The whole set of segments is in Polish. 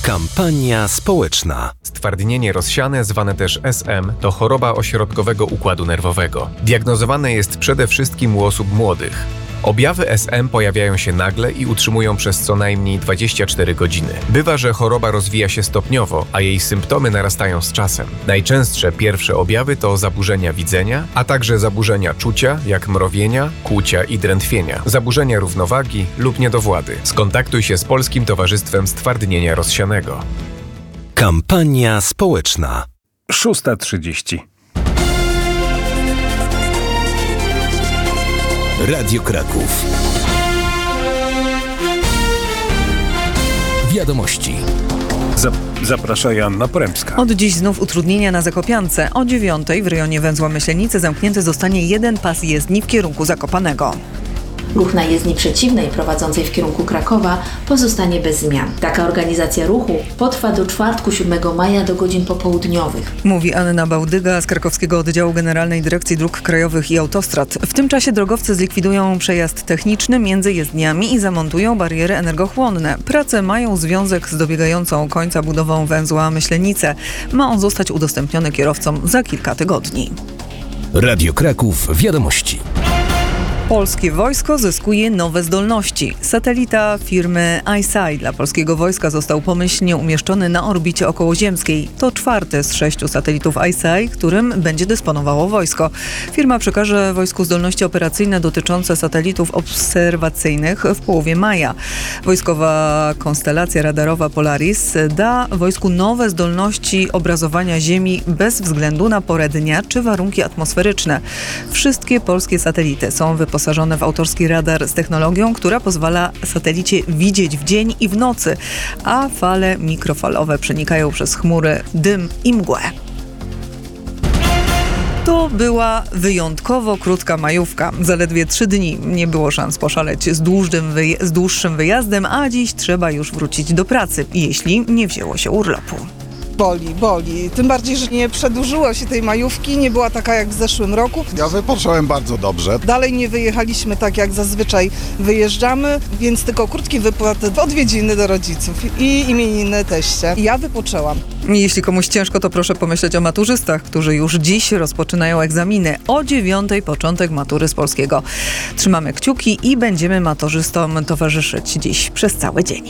Kampania społeczna. Stwardnienie rozsiane, zwane też SM, to choroba ośrodkowego układu nerwowego. Diagnozowane jest przede wszystkim u osób młodych. Objawy SM pojawiają się nagle i utrzymują przez co najmniej 24 godziny. Bywa, że choroba rozwija się stopniowo, a jej symptomy narastają z czasem. Najczęstsze pierwsze objawy to zaburzenia widzenia, a także zaburzenia czucia, jak mrowienia, kłucia i drętwienia, zaburzenia równowagi lub niedowłady. Skontaktuj się z Polskim Towarzystwem Stwardnienia Rozsianego. Kampania społeczna. 6:30. Radio Kraków. Wiadomości. Zaprasza Joanna Poremska. Od dziś znów utrudnienia na Zakopiance. O 9:00 w rejonie węzła Myślenicy zamknięty zostanie jeden pas jezdni w kierunku Zakopanego. Ruch na jezdni przeciwnej prowadzącej w kierunku Krakowa pozostanie bez zmian. Taka organizacja ruchu potrwa do czwartku 7 maja do godzin popołudniowych. Mówi Anna Bałdyga z krakowskiego oddziału Generalnej Dyrekcji Dróg Krajowych i Autostrad. W tym czasie drogowcy zlikwidują przejazd techniczny między jezdniami i zamontują bariery energochłonne. Prace mają związek z dobiegającą końca budową węzła Myślenice. Ma on zostać udostępniony kierowcom za kilka tygodni. Radio Kraków. Wiadomości. Polskie wojsko zyskuje nowe zdolności. Satelita firmy ICEYE dla polskiego wojska został pomyślnie umieszczony na orbicie okołoziemskiej. To czwarty z 6 satelitów ICEYE, którym będzie dysponowało wojsko. Firma przekaże wojsku zdolności operacyjne dotyczące satelitów obserwacyjnych w połowie maja. Wojskowa konstelacja radarowa Polaris da wojsku nowe zdolności obrazowania Ziemi bez względu na porę dnia czy warunki atmosferyczne. Wszystkie polskie satelity są wyposażone w autorski radar z technologią, która pozwala satelicie widzieć w dzień i w nocy, a fale mikrofalowe przenikają przez chmury, dym i mgłę. To była wyjątkowo krótka majówka. Zaledwie 3 dni. Nie było szans poszaleć z dłuższym wyjazdem, a dziś trzeba już wrócić do pracy, jeśli nie wzięło się urlopu. Boli. Tym bardziej, że nie przedłużyło się tej majówki, nie była taka jak w zeszłym roku. Ja wypocząłem bardzo dobrze. Dalej nie wyjechaliśmy tak jak zazwyczaj wyjeżdżamy, więc tylko krótkie wypłaty, odwiedziny do rodziców i imieniny teście. Ja wypoczęłam. Jeśli komuś ciężko, to proszę pomyśleć o maturzystach, którzy już dziś rozpoczynają egzaminy. O 9:00 początek matury z polskiego. Trzymamy kciuki i będziemy maturzystom towarzyszyć dziś przez cały dzień.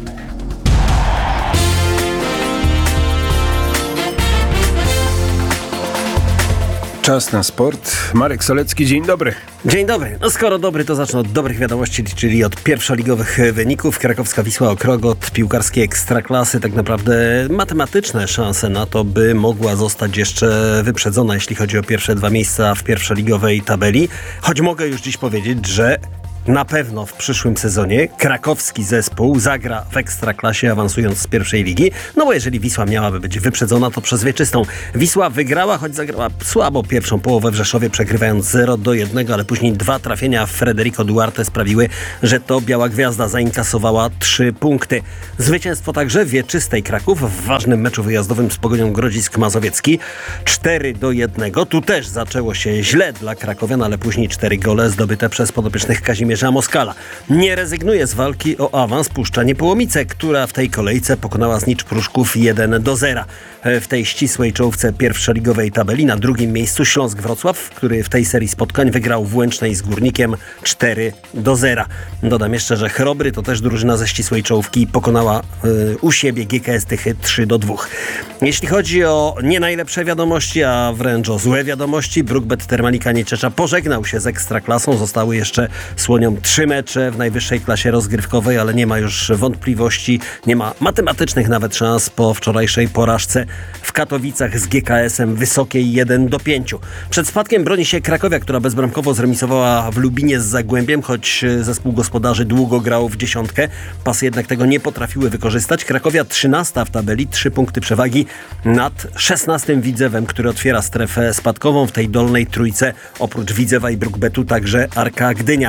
Czas na sport. Marek Solecki, dzień dobry. Dzień dobry. No skoro dobry, to zacznę od dobrych wiadomości, czyli od pierwszoligowych wyników. Krakowska Wisła Okrogot, piłkarskiej ekstraklasy, tak naprawdę matematyczne szanse na to, by mogła zostać jeszcze wyprzedzona, jeśli chodzi o pierwsze 2 miejsca w pierwszoligowej tabeli. Choć mogę już dziś powiedzieć, że na pewno w przyszłym sezonie krakowski zespół zagra w Ekstraklasie, awansując z pierwszej ligi. No bo jeżeli Wisła miałaby być wyprzedzona, to przez wieczystą. Wisła wygrała, choć zagrała słabo pierwszą połowę w Rzeszowie, przegrywając 0-1, ale później 2 trafienia Frederico Duarte sprawiły, że to Biała Gwiazda zainkasowała 3 punkty. Zwycięstwo także wieczystej Kraków w ważnym meczu wyjazdowym z Pogonią Grodzisk Mazowiecki 4-1. Tu też zaczęło się źle dla krakowian, ale później 4 gole zdobyte przez podopiecznych Kazimierza Moskala. Nie rezygnuje z walki o awans Puszcza Niepołomice, która w tej kolejce pokonała Znicz Pruszków 1-0. W tej ścisłej czołówce pierwszoligowej tabeli na drugim miejscu Śląsk Wrocław, który w tej serii spotkań wygrał w Łęcznej z Górnikiem 4-0. Dodam jeszcze, że Chrobry to też drużyna ze ścisłej czołówki, pokonała u siebie GKS Tychy 3-2. Jeśli chodzi o nie najlepsze wiadomości, a wręcz o złe wiadomości, Brukbet Termalika Nieczecza pożegnał się z Ekstraklasą. Zostały jeszcze słoniom 3 mecze w najwyższej klasie rozgrywkowej, ale nie ma już wątpliwości, nie ma matematycznych nawet szans po wczorajszej porażce w Katowicach z GKS-em wysokiej 1-5. Przed spadkiem broni się Krakowia, która bezbramkowo zremisowała w Lubinie z Zagłębiem, choć zespół gospodarzy długo grał w dziesiątkę. Pasy jednak tego nie potrafiły wykorzystać. Krakowia 13 w tabeli, 3 punkty przewagi nad 16 Widzewem, który otwiera strefę spadkową. W tej dolnej trójce oprócz Widzewa i Brukbetu także Arka Gdynia. Na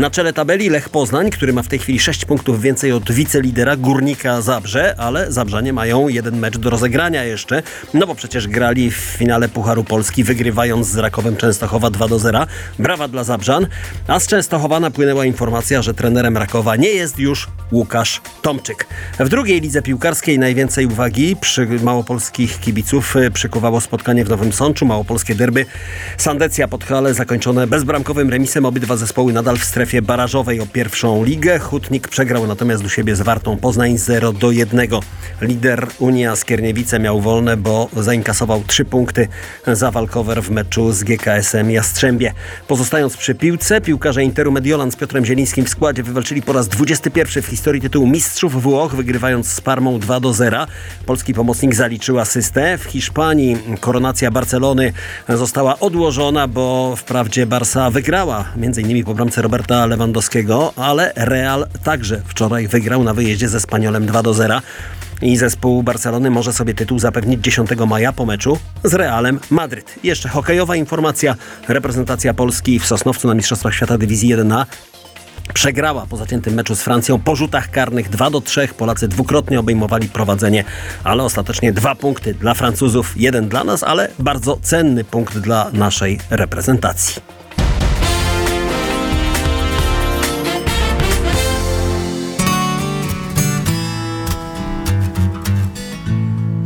Na czele tabeli Lech Poznań, który ma w tej chwili 6 punktów więcej od wicelidera Górnika Zabrze, ale Zabrzanie mają jeden mecz do rozegrania jeszcze, no bo przecież grali w finale Pucharu Polski, wygrywając z Rakowem Częstochowa 2-0. Brawa dla Zabrzan. A z Częstochowa napłynęła informacja, że trenerem Rakowa nie jest już Łukasz Tomczyk. W drugiej lidze piłkarskiej najwięcej uwagi małopolskich kibiców przykuwało spotkanie w Nowym Sączu, małopolskie derby Sandecja Podhale zakończone bezbramkowym remisem. Obydwa zespoły nadal w strefie barażowej o pierwszą ligę. Hutnik przegrał natomiast u siebie z Wartą Poznań 0-1. Lider Unia Skierniewice miał wolne, bo zainkasował 3 punkty za walkover w meczu z GKS-em Jastrzębie. Pozostając przy piłce, piłkarze Interu Mediolan z Piotrem Zielińskim w składzie wywalczyli po raz 21 w historii tytuł mistrzów Włoch, wygrywając z Parmą 2-0. Polski pomocnik zaliczył asystę. W Hiszpanii koronacja Barcelony została odłożona, bo wprawdzie Barca wygrała, m.in. po bramce Roberta Lewandowskiego, ale Real także wczoraj wygrał na wyjeździe ze Espanyolem 2-0. I zespół Barcelony może sobie tytuł zapewnić 10 maja po meczu z Realem Madryt. Jeszcze hokejowa informacja. Reprezentacja Polski w Sosnowcu na Mistrzostwach Świata Dywizji 1A przegrała po zaciętym meczu z Francją po rzutach karnych 2-3. Polacy dwukrotnie obejmowali prowadzenie, ale ostatecznie 2 punkty dla Francuzów, 1 dla nas, ale bardzo cenny punkt dla naszej reprezentacji.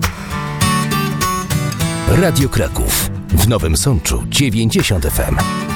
Radio Kraków. W Nowym Sączu 90 FM.